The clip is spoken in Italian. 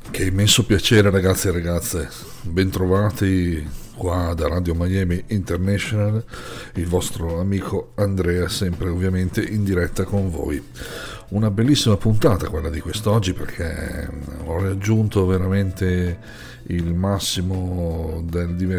Che immenso piacere ragazzi e ragazze, bentrovati qua da Radio Miami International, il vostro amico Andrea, sempre ovviamente in diretta con voi. Una bellissima puntata quella di quest'oggi, perché ho raggiunto veramente il massimo del divertimento